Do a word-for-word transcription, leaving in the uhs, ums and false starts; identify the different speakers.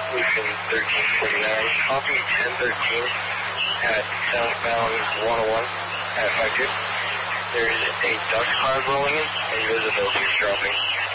Speaker 1: Lucian thirteen forty-nine, copy ten thirteen at southbound one oh one at five two. There's a dust cloud rolling in and visibility is dropping.